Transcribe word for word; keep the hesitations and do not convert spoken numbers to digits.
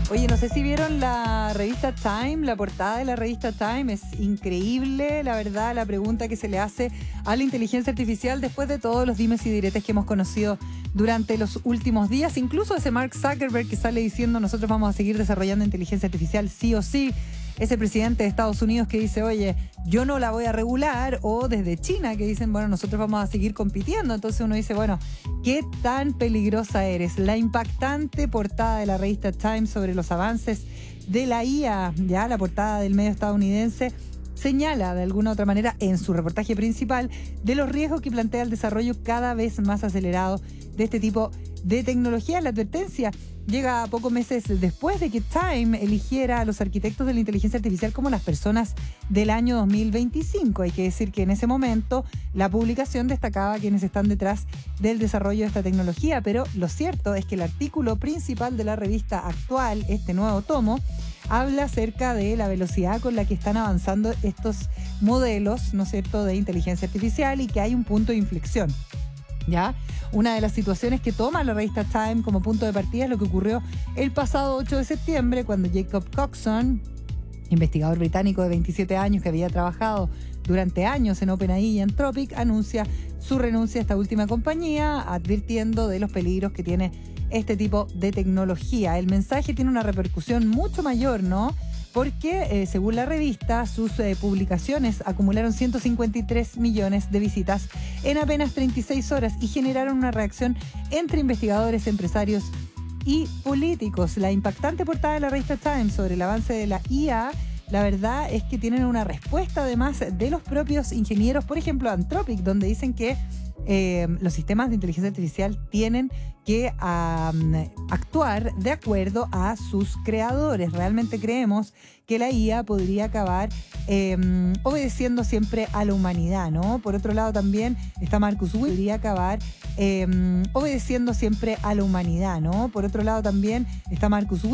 Oye, no sé si vieron la revista Time, la portada de la revista Time. Es increíble, la verdad, la pregunta que se le hace a la inteligencia artificial después de todos los dimes y diretes que hemos conocido durante los últimos días. Incluso ese Mark Zuckerberg que sale diciendo nosotros vamos a seguir desarrollando inteligencia artificial sí o sí. Ese presidente de Estados Unidos que dice, oye, yo no la voy a regular, o desde China que dicen, bueno, nosotros vamos a seguir compitiendo. Entonces uno dice, bueno, ¿qué tan peligrosa eres? La impactante portada de la revista Time sobre los avances de la I A, ya la portada del medio estadounidense, señala de alguna u otra manera en su reportaje principal de los riesgos que plantea el desarrollo cada vez más acelerado de este tipo de tecnología. La advertencia llega pocos meses después de que Time eligiera a los arquitectos de la inteligencia artificial como las personas del año dos mil veinticinco. Hay que decir que en ese momento la publicación destacaba quienes están detrás del desarrollo de esta tecnología, pero lo cierto es que el artículo principal de la revista actual, este nuevo tomo, habla acerca de la velocidad con la que están avanzando estos modelos, ¿no es cierto?, de inteligencia artificial, y que hay un punto de inflexión. ¿Ya? Una de las situaciones que toma la revista Time como punto de partida es lo que ocurrió el pasado ocho de septiembre, cuando Jacob Coxon, investigador británico de veintisiete años que había trabajado durante años en OpenAI y Anthropic, anuncia su renuncia a esta última compañía, advirtiendo de los peligros que tiene este tipo de tecnología. El mensaje tiene una repercusión mucho mayor, ¿no? Porque, eh, según la revista, sus eh, publicaciones acumularon ciento cincuenta y tres millones de visitas en apenas treinta y seis horas y generaron una reacción entre investigadores, empresarios y políticos. La impactante portada de la revista Time sobre el avance de la I A, la verdad es que tienen una respuesta además de los propios ingenieros, por ejemplo, Anthropic, donde dicen que Eh, los sistemas de inteligencia artificial tienen que um, actuar de acuerdo a sus creadores. Realmente creemos que la I A podría acabar eh, obedeciendo siempre a la humanidad, ¿no? Por otro lado también está Marcus Will, podría acabar eh, obedeciendo siempre a la humanidad, ¿no? Por otro lado también está Marcus Will.